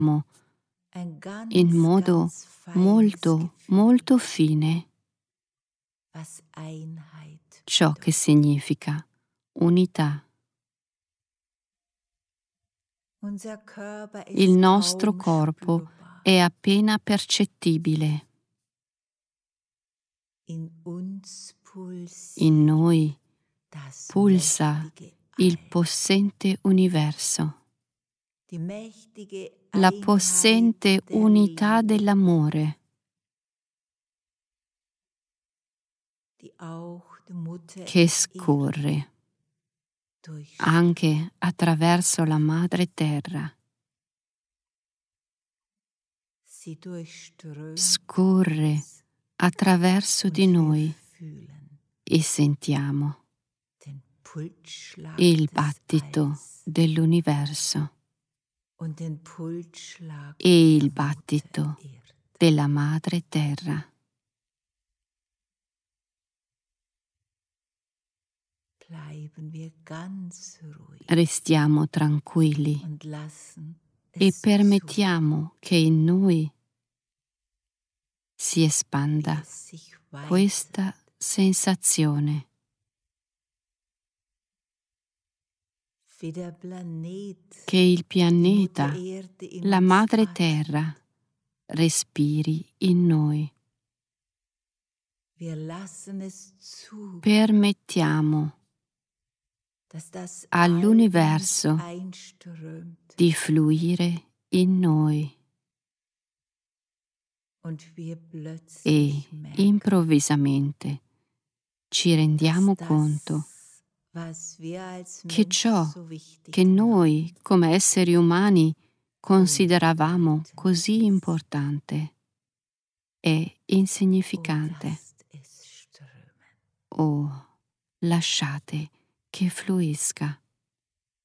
in modo molto, molto fine ciò che significa unità. Il nostro corpo è appena percettibile. In noi pulsa il possente universo, la possente unità dell'amore, che scorre anche attraverso la Madre Terra. Scorre attraverso di noi e sentiamo il battito dell'universo e il battito della Madre Terra. Restiamo tranquilli e permettiamo che in noi si espanda questa sensazione. Che il pianeta, la Madre Terra, respiri in noi. Permettiamo all'universo di fluire in noi e improvvisamente ci rendiamo conto che ciò che noi come esseri umani consideravamo così importante è insignificante. Oh, lasciate che fluisca.